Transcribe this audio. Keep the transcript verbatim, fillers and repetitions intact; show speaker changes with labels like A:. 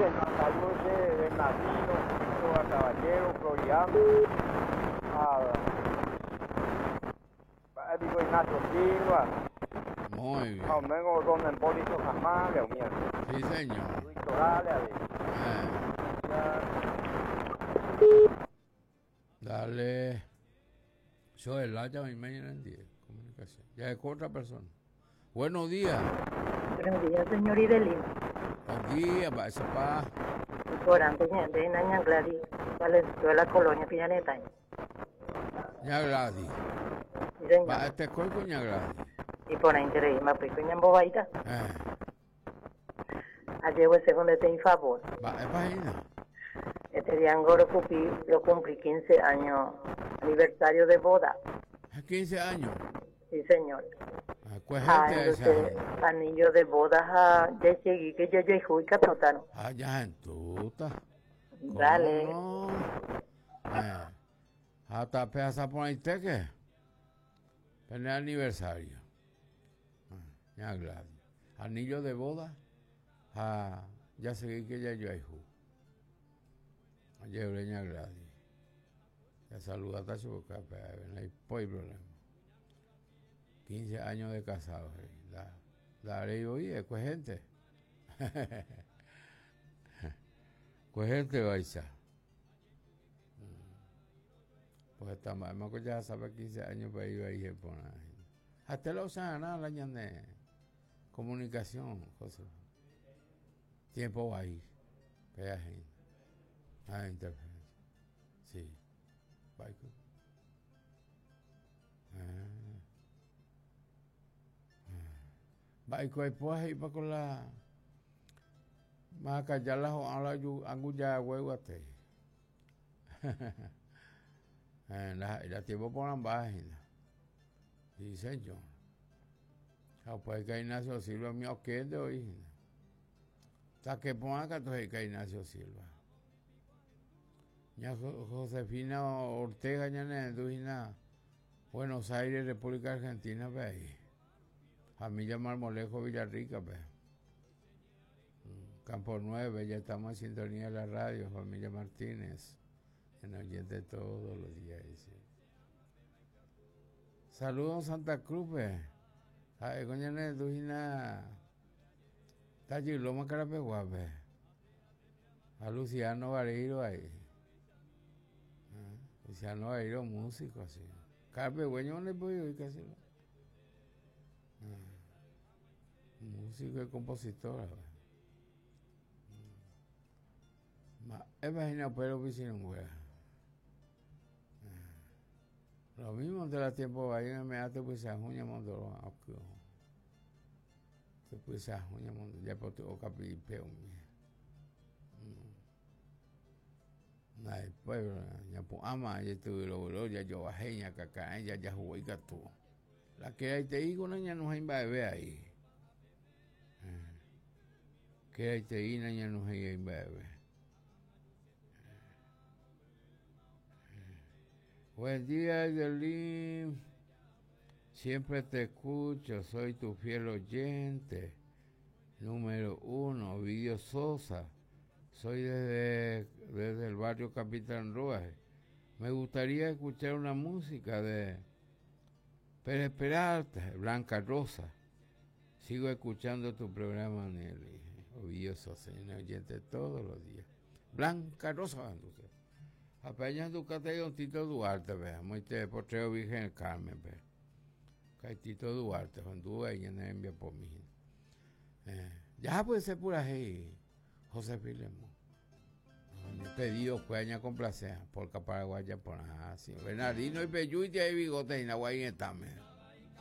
A: Saludos de Bernardino, a Caballero, Floriano, a digo Ignacio Silva.
B: Muy bien.
A: A Mengo don Empolito Jamás, Dios mío.
B: Sí, señor.
A: Luis Torales, a ver.
B: Eh. Dale. Yo el haya mi mañana en día. Comunicación. Ya es con otra persona. Buenos días.
C: Buenos días, señor Idelín.
B: Buenos días, pa, esa pa.
C: Por antes de Naña Gladys, de la colonia Pinaleta.
B: Ña Gladys.
C: Sí, señor.
B: Va, este coy con Ña Gladys.
C: Y por ahí interés, me pico en Bobaita.
B: Eh.
C: Ayer fue segundo te en favor.
B: Va, es página.
C: Este día lo cumplí, lo cumplí quince años, aniversario de boda.
B: quince años.
C: Sí, señor.
B: Pues
C: Ah,
B: gente
C: entonces,
B: esa.
C: anillo de bodas a ya llegué, que ya llegué, y catotano.
B: Ah, ya en tuta.
C: Dale.
B: No? Eh. Hasta pesa por ahí te que. En el aniversario. Ya Gladys. Anillo de boda. Ah, ya seguí que ya yo hay ju. Ayer Ña Gladys. Ya saluda a Tacho porque no hay problema. quince años de casado. La, la haré oye, pues gente. Pues gente, Baisa. Pues está más, me acuerdo ya sabe quince años para ir ahí por ahí. Hasta la usan nada la de comunicación, José. Tiempo va ahí. Peaje. Ah, interferencia. Sí. Baico. Ah. Baico después ahí para con la más callar la la angulla huevote. La la tiempo por la página. Sí, señor. Ah, pues que Ignacio Silva mío que de hoy. Está que ponga que tú que Ignacio Silva. Ya Josefina Ortega ya ne Buenos Aires, República Argentina, ve ahí. Familia Marmolejo, Villarrica, ve. Campo nueve, ya estamos en sintonía de la radio, familia Martínez. En oyente todos los días. Sí. Saludos Santa Cruz, ve. Ay, coño, ne dujina. Está allí, Loma Carapegua, ve. A Luciano Vareiro ahí. Luciano Vareiro, músico, así. Carapegüeño, no le puedo oír casi. Músico y compositor, ve. Imagina, pero piscina mujer. Lo mismo de la tiempo ahí me hace pues a juña mondoro aunque se pues a juña mondoro ya por tu capi peo mi. Nai pueblo ya po ama ya tu lo ya yo bajé ya caca ya ya jugué gato. La que hay te digo niña no hay bebé ahí. Que hay te digo niña no hay bebé. Buen día, Yolín. Siempre te escucho, soy tu fiel oyente. Número uno, Ovidio Sosa. Soy desde, desde el barrio Capitán Ruaje. Me gustaría escuchar una música de Pérez Peralta, Blanca Rosa. Sigo escuchando tu programa, Nelly. Ovidio Sosa, oyente todos los días. Blanca Rosa, entonces. Apenas tu catega un Tito Duarte, vea, muy te potreo Virgen del Carmen, vea. Que Tito Duarte, cuando ella me envía por mí. Eh, ya puede ser pura ahí, José Filemo. Yo te digo, cueña complacer, por Paraguaya, por así. Bernardino y Peyuite y Bigote y Nahuay en Tame.